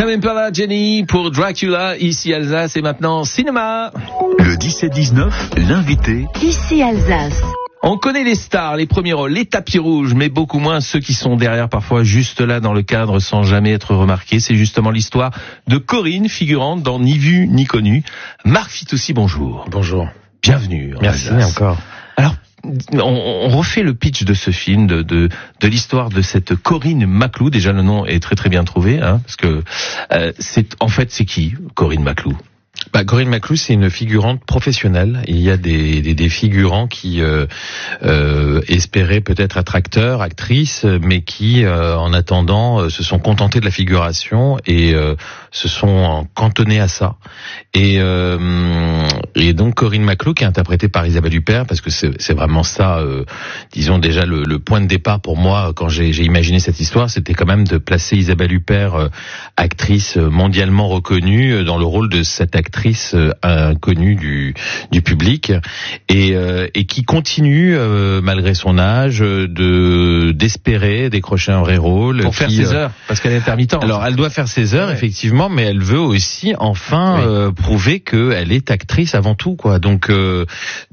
Quand même pas là, Jenny, pour Dracula, ici Alsace, et maintenant cinéma. Le 17-19, l'invité. Ici Alsace. On connaît les stars, les premiers rôles, les tapis rouges, mais beaucoup moins ceux qui sont derrière, parfois juste là dans le cadre sans jamais être remarqués. C'est justement l'histoire de Corinne, figurante dans Ni vu ni connu. Marc Fitoussi, bonjour. Bonjour. Bienvenue. Merci Alsace. encore. Alors, on refait le pitch de ce film, de l'histoire de cette Corinne Maclou. Déjà, le nom est très très bien trouvé, hein, parce que c'est qui Corinne Maclou? Corinne Maclou, c'est une figurante professionnelle. Il y a des figurants qui espéraient peut-être être acteurs, actrices, mais qui, en attendant, se sont contentés de la figuration et se sont cantonnés à ça. Et donc Corinne Maclou, qui est interprétée par Isabelle Huppert, parce que c'est vraiment ça, disons déjà le point de départ pour moi quand j'ai imaginé cette histoire, c'était quand même de placer Isabelle Huppert, actrice mondialement reconnue, dans le rôle de cette actrice inconnue du public et qui continue malgré son âge d'espérer décrocher un vrai rôle pour faire ses heures, parce qu'elle est intermittente. Alors elle doit faire ses heures, effectivement, mais elle veut aussi enfin prouver qu'elle est actrice avant tout, quoi. Donc le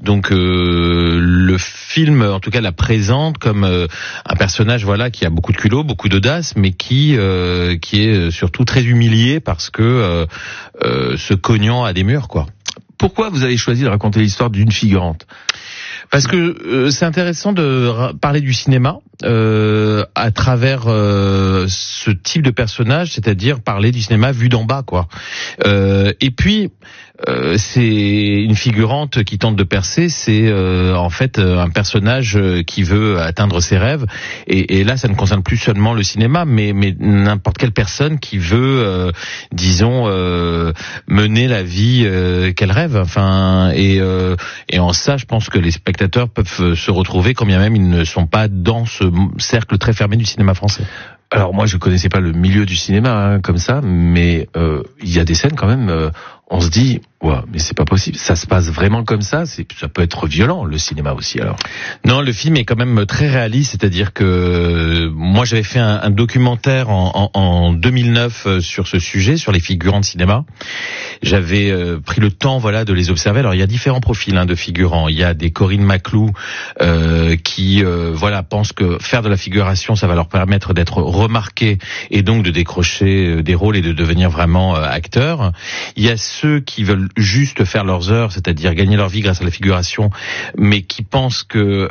film en tout cas la présente comme un personnage qui a beaucoup de culot, beaucoup d'audace, mais qui est surtout très humilié parce que se cognant à des murs, quoi. Pourquoi vous avez choisi de raconter l'histoire d'une figurante? Parce que c'est intéressant de parler du cinéma à travers ce type de personnage, c'est-à-dire parler du cinéma vu d'en bas, quoi. Et puis c'est une figurante qui tente de percer, c'est en fait un personnage qui veut atteindre ses rêves. Et là, ça ne concerne plus seulement le cinéma, mais n'importe quelle personne qui veut, disons, mener la vie qu'elle rêve. Enfin, et en ça, je pense que les spectateurs peuvent se retrouver, quand bien même ils ne sont pas dans ce cercle très fermé du cinéma français. Alors moi, je connaissais pas le milieu du cinéma comme ça, mais il y a des scènes quand même. On se dit, ouais, mais c'est pas possible. Ça se passe vraiment comme ça. Ça peut être violent, le cinéma aussi, alors. Non, le film est quand même très réaliste. C'est-à-dire que moi, j'avais fait un documentaire en 2009 sur ce sujet, sur les figurants de cinéma. J'avais pris le temps, de les observer. Alors, il y a différents profils de figurants. Il y a des Corinne Maclou qui, pensent que faire de la figuration, ça va leur permettre d'être remarqués et donc de décrocher des rôles et de devenir vraiment acteurs. Il y a ceux qui veulent juste faire leurs heures, c'est-à-dire gagner leur vie grâce à la figuration, mais qui pensent que,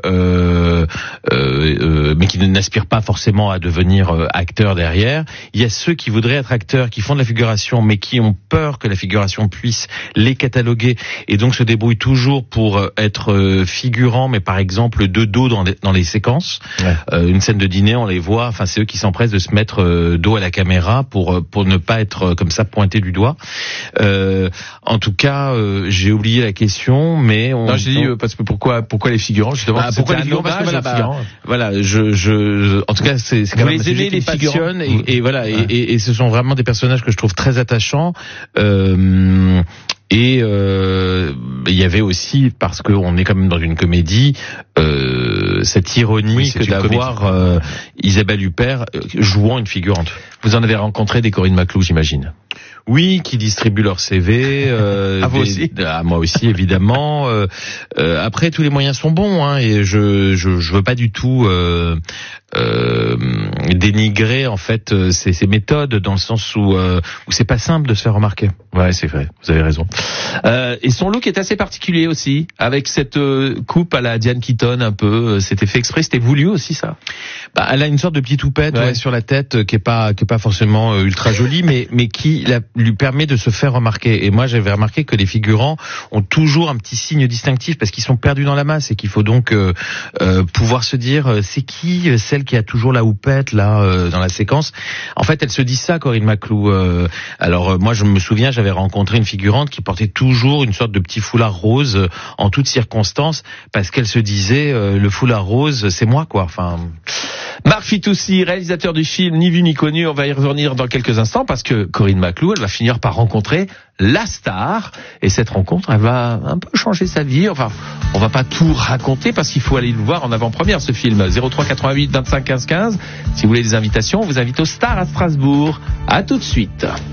mais qui n'aspirent pas forcément à devenir acteurs derrière. Il y a ceux qui voudraient être acteurs, qui font de la figuration, mais qui ont peur que la figuration puisse les cataloguer et donc se débrouillent toujours pour être figurants, mais par exemple de dos dans les séquences. Ouais. Une scène de dîner, on les voit. Enfin, c'est eux qui s'empressent de se mettre dos à la caméra pour ne pas être comme ça pointé du doigt. En tout cas, j'ai oublié la question, mais non, j'ai dit parce que pourquoi les figurants, justement. Pourquoi les figurants? Parce que en tout cas, c'est quand même les aimez, les figurants, et ce sont vraiment des personnages que je trouve très attachants. Et il y avait aussi, parce qu'on est quand même dans une comédie, cette ironie que d'avoir Isabelle Huppert jouant une figurante. Vous en avez rencontré des Corinne Maclou, j'imagine. Oui, qui distribuent leur CV. À vous aussi. À moi aussi, évidemment. Après, tous les moyens sont bons, et je veux pas du tout dénigrer en fait ces méthodes, dans le sens où c'est pas simple de se faire remarquer. Ouais, c'est vrai, vous avez raison. Et son look est assez particulier aussi, avec cette coupe à la Diane Keaton un peu. C'était fait exprès, c'était voulu aussi, ça. Elle a une sorte de petite toupette sur la tête qui est pas forcément ultra jolie, mais qui lui permet de se faire remarquer. Et moi, j'avais remarqué que les figurants ont toujours un petit signe distinctif parce qu'ils sont perdus dans la masse et qu'il faut donc pouvoir se dire c'est qui celle qui a toujours la houppette là dans la séquence. En fait, elle se dit ça, Corinne Maclou. Alors moi, je me souviens, j'avais rencontré une figurante qui portait toujours une sorte de petit foulard rose en toutes circonstances parce qu'elle se disait le foulard rose, c'est moi, quoi. Enfin. Marc Fitoussi, réalisateur du film Ni vu ni connu, on va y revenir dans quelques instants parce que Corinne Maclou, elle va finir par rencontrer la star et cette rencontre, elle va un peu changer sa vie. Enfin, on va pas tout raconter parce qu'il faut aller le voir en avant-première, ce film. 03 88 25 15 15. Si vous voulez des invitations, on vous invite au Star à Strasbourg. À tout de suite.